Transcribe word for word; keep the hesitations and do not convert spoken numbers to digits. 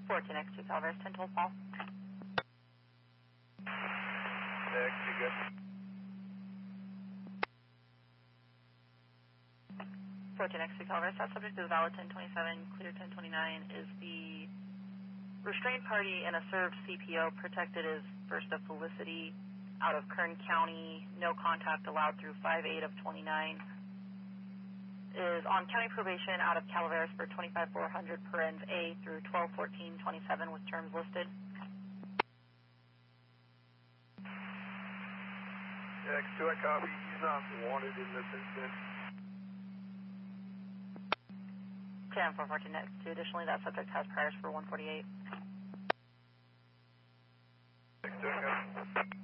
fourteen X two Calaveras, ten twelve Paul. X two, good. fourteen X two Calaveras, that subject is valid ten twenty-seven, clear ten twenty-nine. Is the restrained party and a served C P O protected as First of Felicity out of Kern County, no contact allowed through five eight of twenty-nine. Is on county probation out of Calaveras for twenty-five four hundred parens A through twelve fourteen twenty-seven with terms listed. X two, I copy. He's not wanted in this incident. ten four fourteen X two. Additionally, that subject has priors for one forty-eight. X two, I copy.